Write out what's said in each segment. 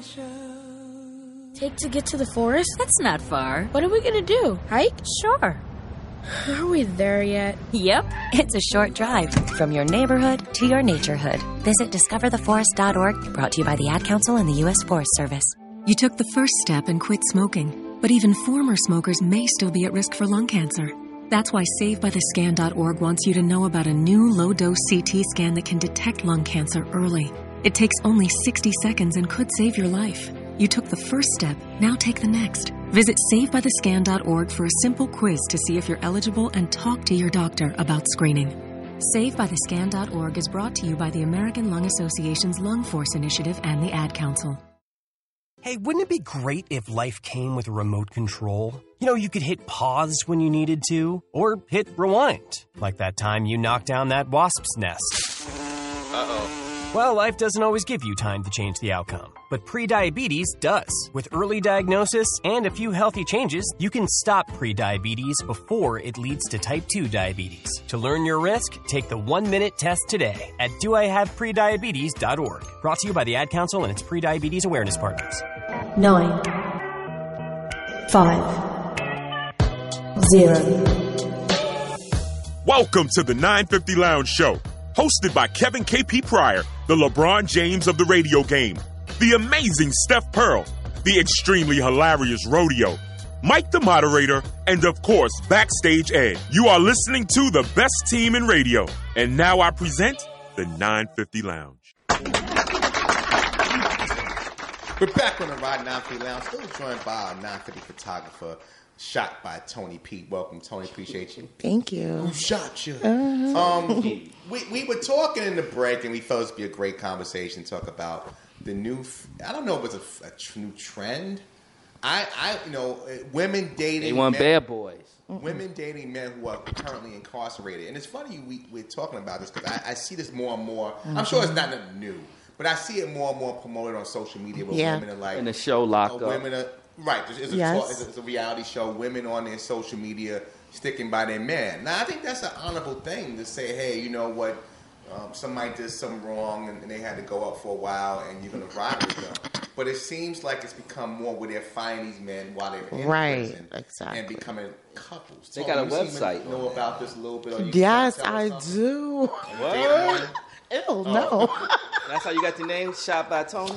Take to get to the forest? That's not far. What are we gonna do? Hike? Sure. Are we there yet? Yep. It's a short drive from your neighborhood to your naturehood. Visit discovertheforest.org, brought to you by the Ad Council and the U.S. Forest Service. You took the first step and quit smoking, but even former smokers may still be at risk for lung cancer. That's why SaveByTheScan.org wants you to know about a new low-dose CT scan that can detect lung cancer early. It takes only 60 seconds and could save your life. You took the first step, now take the next. Visit SaveByTheScan.org for a simple quiz to see if you're eligible and talk to your doctor about screening. SaveByTheScan.org is brought to you by the American Lung Association's Lung Force Initiative and the Ad Council. Hey, wouldn't it be great if life came with a remote control? You know, you could hit pause when you needed to, or hit rewind, like that time you knocked down that wasp's nest. Uh-oh. Well, life doesn't always give you time to change the outcome, but prediabetes does. With early diagnosis and a few healthy changes, you can stop prediabetes before it leads to type 2 diabetes. To learn your risk, take the 1-minute test today at doihaveprediabetes.org. Brought to you by the Ad Council and its prediabetes awareness partners. 9, 5, 0. Welcome to the 950 Lounge Show, hosted by Kevin KP Pryor, the LeBron James of the radio game, the amazing Steph Pearl, the extremely hilarious Rodeo, Mike the moderator, and of course, Backstage Ed. You are listening to the best team in radio. And now I present the 950 Lounge. We're back on the Ride 950 Lounge, still joined by our 950 photographer, shot by Tony Pete. Welcome, Tony. Appreciate you. Thank you. Who shot you? We were talking in the break, and we felt it would be a great conversation to talk about the new, I don't know if it's a new trend. Women dating. They want bad boys. Women dating men who are currently incarcerated. And it's funny we're talking about this because I see this more and more. Mm-hmm. I'm sure it's not nothing new, but I see it more and more promoted on social media where women are like. In the show Locked Up. Women are, right. It's a reality show. Women on their social media sticking by their man. Now, I think that's an honorable thing to say, hey, you know what? Somebody did something wrong and they had to go up for a while and you're going to ride with them. But it seems like it's become more where they're finding these men while they're in prison and becoming couples. They got a website. You know about this a little bit? Or you yes, I do. What? Ew, no. That's how you got the name, Shot by Tony?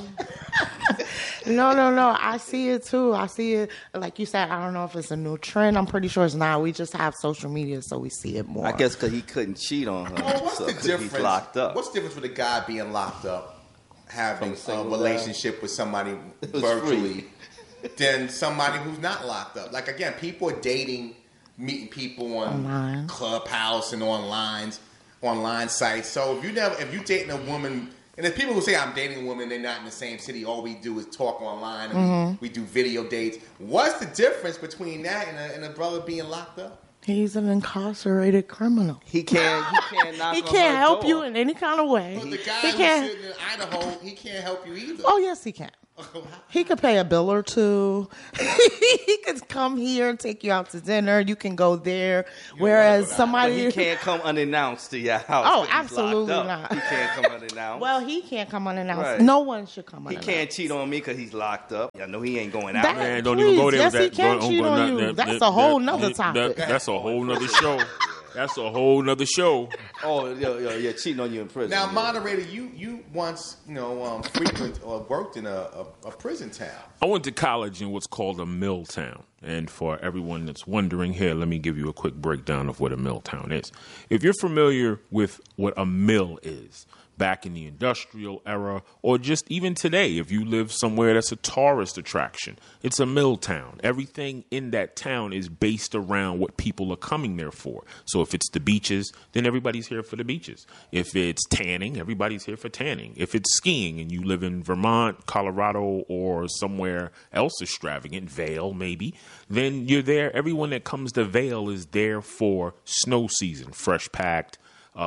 No. I see it too. I see it. Like you said, I don't know if it's a new trend. I'm pretty sure it's not. We just have social media, so we see it more. I guess because he couldn't cheat on her. What's the difference? He's locked up. What's the difference with a guy being locked up, having a relationship with somebody virtually, than somebody who's not locked up? Like, again, people are dating, meeting people on Clubhouse and online sites. So if you dating a woman. And there's people who say, I'm dating a woman, they're not in the same city. All we do is talk online and we do video dates. What's the difference between that and a brother being locked up? He's an incarcerated criminal. He can't help you in any kind of way. But the guy who's sitting in Idaho, he can't help you either. Oh, yes, he can. He could pay a bill or two. He could come here and take you out to dinner. You can go there. Whereas somebody... But he can't come unannounced to your house. Oh, absolutely not. He can't come unannounced. Well, he can't come unannounced. Right. No one should come unannounced. He can't cheat on me because he's locked up. I know he ain't going out. Man, don't even go there. Yes, he can cheat on you. That's a whole nother topic. That's a whole nother show. That's a whole nother show. Oh, yeah, cheating on you in prison. Now, moderator, you once, frequent or worked in a prison town. I went to college in what's called a mill town. And for everyone that's wondering here, let me give you a quick breakdown of what a mill town is. If you're familiar with what a mill is, back in the industrial era, or just even today, if you live somewhere that's a tourist attraction, it's a mill town. Everything in that town is based around what people are coming there for. So if it's the beaches, then everybody's here for the beaches. If it's tanning, everybody's here for tanning. If it's skiing and you live in Vermont, Colorado, or somewhere else extravagant, Vail maybe, then you're there. Everyone that comes to Vail is there for snow season, fresh packed,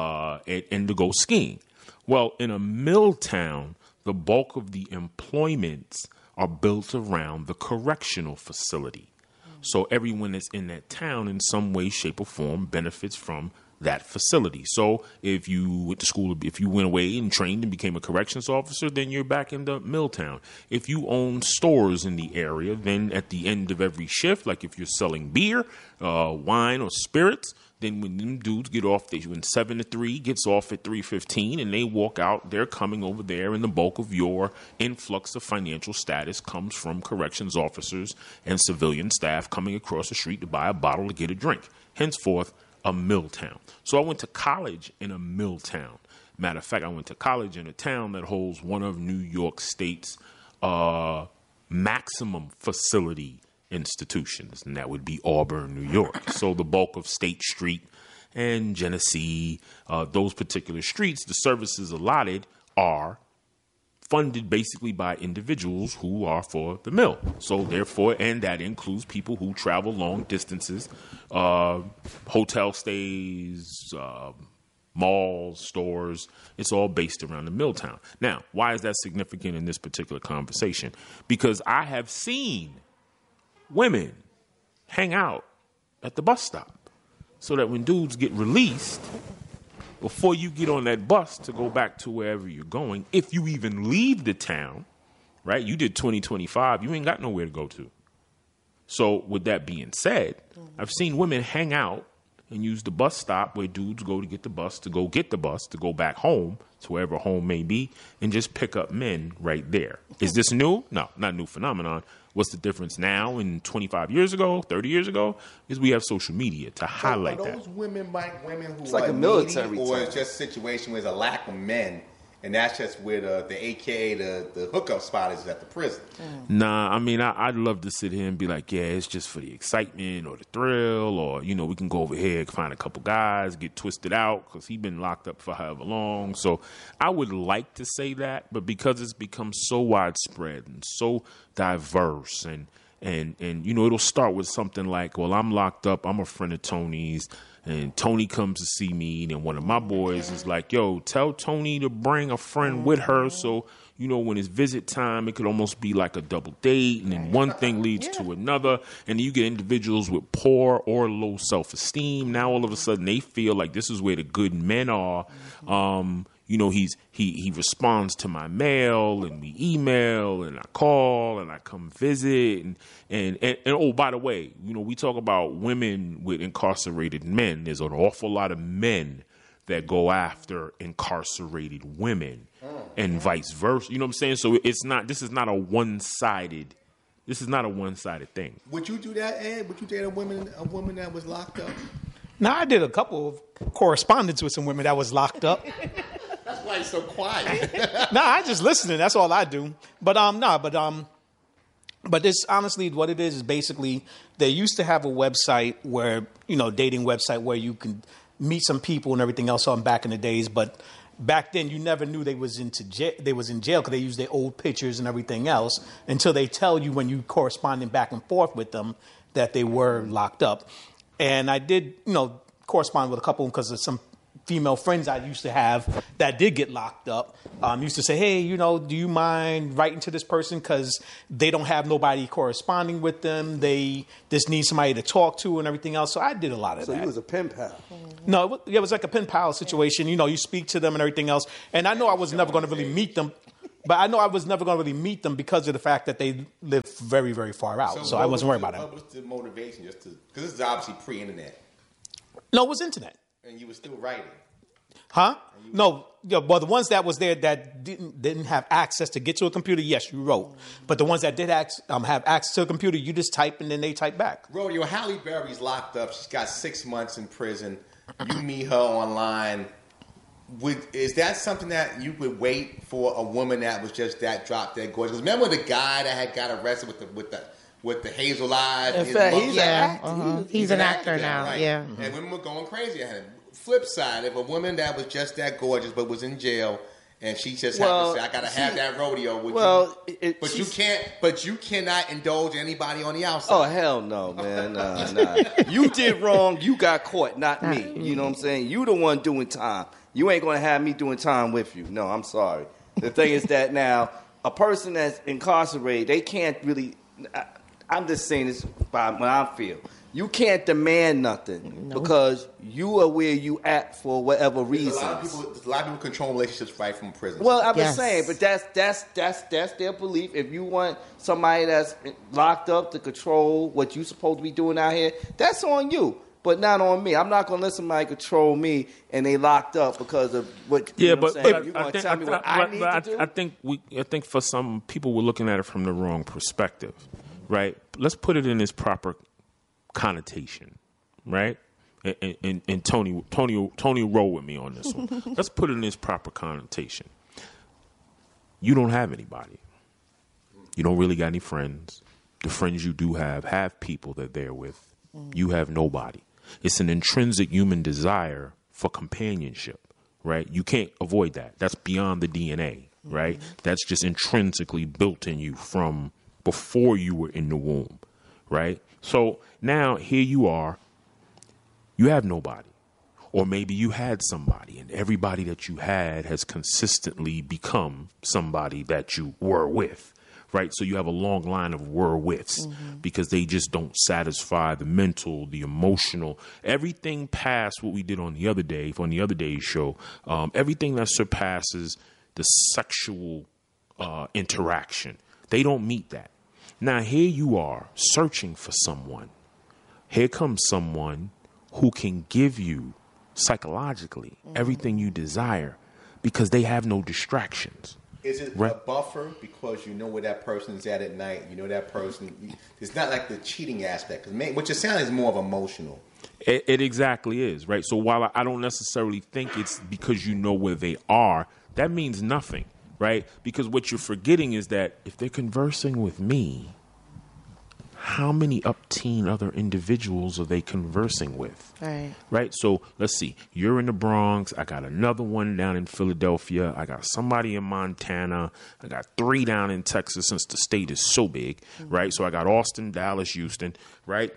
and to go skiing. Well, in a mill town, the bulk of the employments are built around the correctional facility. So everyone that's in that town in some way, shape, or form benefits from that facility. So if you went to school, if you went away and trained and became a corrections officer, then you're back in the Milltown. If you own stores in the area, then at the end of every shift, like if you're selling beer, wine, or spirits, then when them dudes get off, when 7 to 3 gets off at 3:15 and they walk out, they're coming over there, and the bulk of your influx of financial status comes from corrections officers and civilian staff coming across the street to buy a bottle to get a drink. Henceforth, a Milltown. So I went to college in a Milltown. Matter of fact, I went to college in a town that holds one of New York State's maximum facility institutions, and that would be Auburn, New York. So the bulk of State Street and Genesee, those particular streets, the services allotted are funded basically by individuals who are for the mill. So therefore, and that includes people who travel long distances, hotel stays, malls, stores. It's all based around the Milltown. Now, why is that significant in this particular conversation? Because I have seen women hang out at the bus stop so that when dudes get released, before you get on that bus to go back to wherever you're going, if you even leave the town, right? You did 2025, you ain't got nowhere to go to. So with that being said, I've seen women hang out and use the bus stop where dudes go to get the bus, to go back home, to wherever home may be, and just pick up men right there. Is this new? No, not a new phenomenon. What's the difference now and 25 years ago, 30 years ago? Is we have social media to highlight that. Are those women like women who It's like are a military needy, or term. it's just a situation where there's a lack of men, and that's just where the AKA, the hookup spot is at the prison? Nah, I mean, I'd love to sit here and be like, yeah, it's just for the excitement or the thrill, or, you know, we can go over here and find a couple guys, get twisted out, because he's been locked up for however long. So I would like to say that, but because it's become so widespread and so diverse, and you know, it'll start with something like, well, I'm locked up, I'm a friend of Tony's, and Tony comes to see me, and one of my boys is like, yo, tell Tony to bring a friend with her, so, you know, when it's visit time, it could almost be like a double date, and then one thing leads to another, and you get individuals with poor or low self-esteem. Now all of a sudden they feel like this is where the good men are. You know, he responds to my mail, and we email, and I call, and I come visit, and oh, by the way, you know, we talk about women with incarcerated men. There's an awful lot of men that go after incarcerated women, and vice versa. You know what I'm saying? So this is not a one-sided thing. Would you do that, Ed? Would you date a woman that was locked up? Now, I did a couple of correspondence with some women that was locked up. That's why he's so quiet. Nah, I just listening. That's all I do. But this honestly, what it is basically they used to have a website where, you know, dating website where you can meet some people and everything else on back in the days. But back then, you never knew they was in jail because they used their old pictures and everything else until they tell you when you corresponding back and forth with them that they were locked up. And I did, you know, correspond with a couple because of some female friends I used to have that did get locked up. Used to say, hey, you know, do you mind writing to this person because they don't have nobody corresponding with them. They just need somebody to talk to and everything else. So I did a lot of that. So you was a pen pal. No, it was like a pen pal situation. You know, you speak to them and everything else. And I know I was never going to really meet them. But I know I was never going to really meet them because of the fact that they live very, very far out. So I wasn't worried about that. What was the motivation because this is obviously pre-internet. No, it was internet. And you were still writing. Huh? No. Yeah, well, the ones that was there that didn't have access to get to a computer, yes, you wrote. But the ones that did have access to a computer, you just type and then they type back. Rodeo, Halle Berry's locked up. She's got 6 months in prison. You meet her online. Is that something that you would wait for a woman that was just that drop dead gorgeous? Remember the guy that had got arrested with the hazel eyes? In fact, he's an actor now. Right? Yeah, and women were going crazy at him. Flip side, if a woman that was just that gorgeous but was in jail and she just happened to say, "I gotta have that rodeo," you cannot indulge anybody on the outside. Oh hell no, man, nah. You did wrong. You got caught, not me. You know what I'm saying? You the one doing time. You ain't gonna have me doing time with you. No, I'm sorry. The thing is that now a person that's incarcerated, they can't really. I'm just saying this by what I feel. You can't demand nothing because you are where you at for whatever reason. A lot of people control relationships right from prison. Well, I'm just saying, but that's their belief. If you want somebody that's locked up to control what you supposed to be doing out here, that's on you. But not on me. I'm not going to let somebody control me and they locked up because of what. You know what I'm saying? You're going to tell me what I need to do. I think for some people we're looking at it from the wrong perspective, right? Let's put it in its proper connotation, right? And Tony roll with me on this one. Let's put it in its proper connotation. You don't have anybody. You don't really got any friends. The friends you do have people that they're with. You have nobody. It's an intrinsic human desire for companionship, right? You can't avoid that. That's beyond the DNA, right? That's just intrinsically built in you from before you were in the womb, right? So now here you are, you have nobody. Or maybe you had somebody and everybody that you had has consistently become somebody that you were with, right? So you have a long line of were withs because they just don't satisfy the mental, the emotional, everything past what we did on the other day, on the other day's show, everything that surpasses the sexual interaction. They don't meet that. Now, here you are searching for someone. Here comes someone who can give you psychologically everything you desire because they have no distractions. Is it a buffer because you know where that person is at night? You know that person. It's not like the cheating aspect. What you're saying is more of emotional. It exactly is, right? So while I don't necessarily think it's because you know where they are, that means nothing, right? Because what you're forgetting is that if they're conversing with me, how many upteen other individuals are they conversing with? Right. So let's see. You're in the Bronx. I got another one down in Philadelphia. I got somebody in Montana. I got 3 down in Texas since the state is so big. Right. So I got Austin, Dallas, Houston. Right.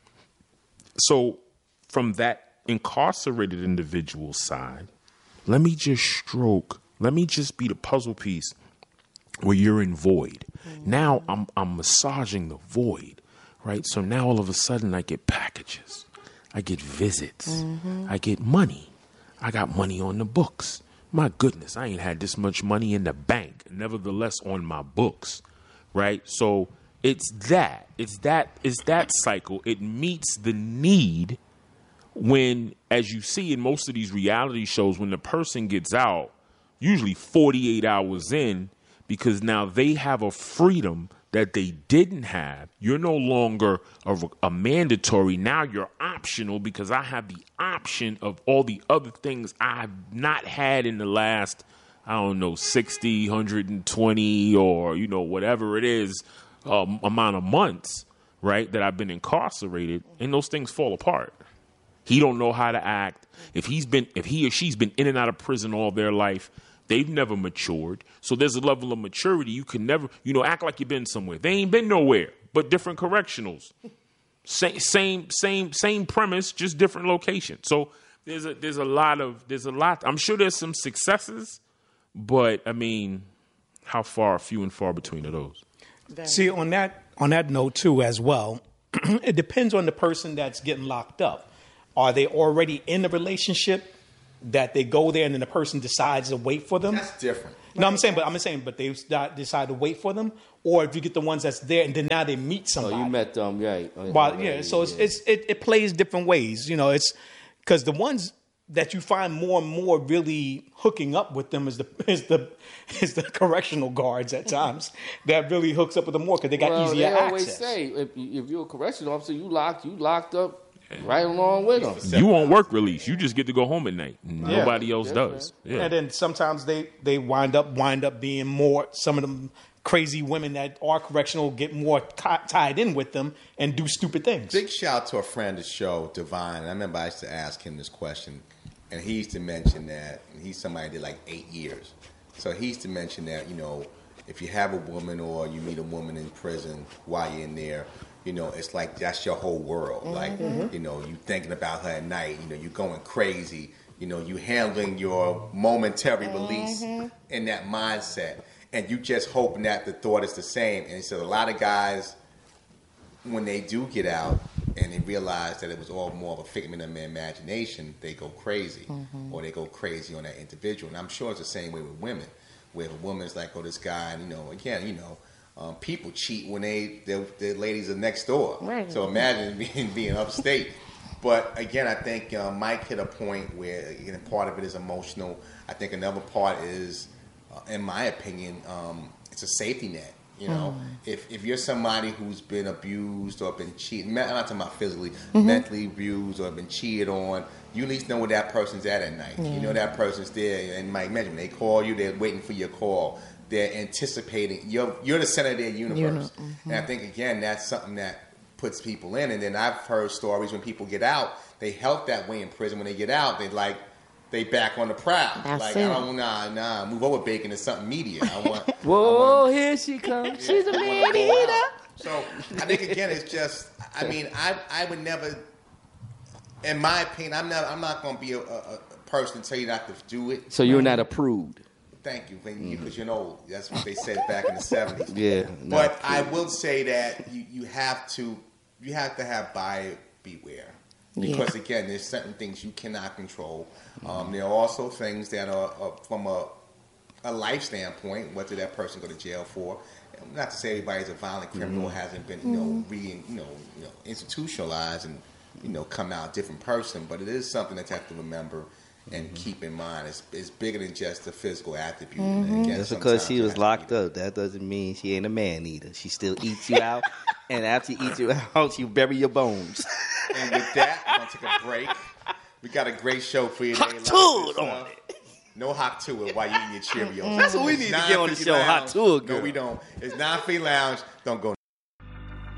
So from that incarcerated individual side, let me just be the puzzle piece where you're in void. Now I'm massaging the void, right? So now all of a sudden I get packages. I get visits. I get money. I got money on the books. My goodness, I ain't had this much money in the bank. Nevertheless, on my books, right? So it's that cycle. It meets the need when, as you see in most of these reality shows, when the person gets out, usually 48 hours in, because now they have a freedom that they didn't have. You're no longer a mandatory. Now you're optional because I have the option of all the other things I've not had in the last, 60, 120 or, whatever it is, amount of months, right, that I've been incarcerated, and those things fall apart. He don't know how to act. If he or she's been in and out of prison all their life, they've never matured. So there's a level of maturity. You can never, act like you've been somewhere. They ain't been nowhere, but different correctionals. Same premise, just different location. So there's a lot. I'm sure there's some successes, but I mean, how few and far between are those? See, on that note too, as well, it depends on the person that's getting locked up. Are they already in a relationship that they go there and then the person decides to wait for them? That's different. No, I'm saying, but they decide to wait for them, or if you get the ones that's there and then now they meet somebody. Oh, you met them, right? So it plays different ways. It's because the ones that you find more and more really hooking up with them is the correctional guards at times that really hooks up with them more because they got easier access. They always say if you're a correctional officer, you locked up. Right along with them. You on work release. You just get to go home at night. Nobody else does. Yeah. And then sometimes they wind up being more, some of them crazy women that are correctional get more tied in with them and do stupid things. Big shout out to a friend of the show, Divine. I remember I used to ask him this question, and he used to mention that he's somebody that did like 8 years. So he used to mention that, if you have a woman or you meet a woman in prison while you're in there, it's like that's your whole world. Like, you thinking about her at night, you going crazy, you handling your momentary release in that mindset. And you just hoping that the thought is the same. And so a lot of guys when they do get out and they realize that it was all more of a figment of their imagination, they go crazy, or they go crazy on that individual. And I'm sure it's the same way with women, where a woman's like, oh, this guy, and, again, people cheat when their ladies are next door. Right. So imagine being upstate. But again, I think Mike hit a point where, again, part of it is emotional. I think another part is, in my opinion, it's a safety net. If you're somebody who's been abused or been cheated, I'm not talking about physically, mentally abused or been cheated on, you at least know where that person's at night. You know that person's there. And Mike mentioned, they call you, they're waiting for your call. They're anticipating. You're the center of their universe. And I think, again, that's something that puts people in. And then I've heard stories when people get out, they help that way in prison. When they get out, they back on the prowl. That's Move over, bacon to something media. Whoa, here she comes. She's a man eater. So I think, again, it's just, I would never, in my opinion, I'm not going to be a person to tell you not to do it. So you're not approved. Thank you, because that's what they said back in the 70s. Yeah. But I will say that you have to have buyer beware. Because, again, there's certain things you cannot control. There are also things that are from a life standpoint, what did that person go to jail for? Not to say everybody's a violent criminal, hasn't been, institutionalized and, come out a different person. But it is something that you have to remember and keep in mind. It's bigger than just the physical attribute. Again, just because she was locked up, that doesn't mean she ain't a man eater. She still eats you out. And after she eats you out, she bury your bones. And with that, we're going to take a break. We got a great show for you today. Hot tour on it. No hot tour while you eat your Cheerios. That's what we need to get on the show. Hot tour, girl. No, we don't. It's 9 Feet Lounge. Don't go